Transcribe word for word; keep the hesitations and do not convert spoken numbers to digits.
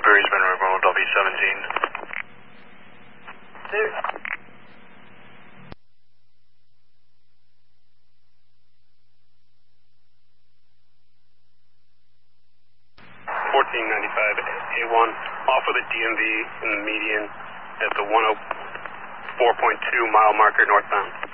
debris has been removed. I'll be seventeen. Two. fourteen ninety-five A one, off with a D M V in the median at the one oh four point two mile marker northbound.